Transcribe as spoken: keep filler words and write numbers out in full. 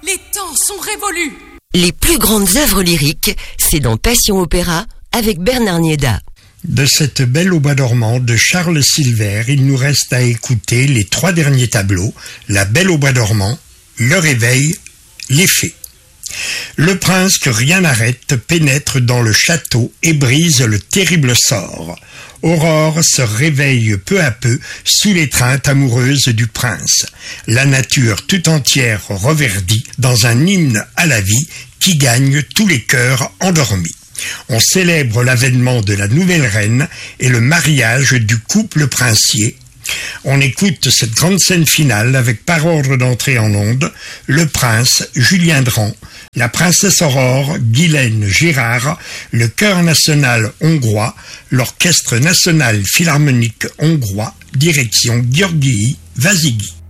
Les temps sont révolus. Les plus grandes œuvres lyriques, c'est dans Passion Opéra avec Bernard Nieda. De cette Belle au bois dormant de Charles Silver, il nous reste à écouter les trois derniers tableaux, La Belle au bois dormant, Le réveil, Les fées. Le prince que rien n'arrête pénètre dans le château et brise le terrible sort. Aurore se réveille peu à peu sous l'étreinte amoureuse du prince. La nature tout entière reverdit dans un hymne à la vie qui gagne tous les cœurs endormis. On célèbre l'avènement de la nouvelle reine et le mariage du couple princier. On écoute cette grande scène finale avec par ordre d'entrée en onde, le prince Julien Dran, la princesse Aurore Guylaine Girard, le chœur national hongrois, l'orchestre national philharmonique hongrois, direction Györgyi Vasigi.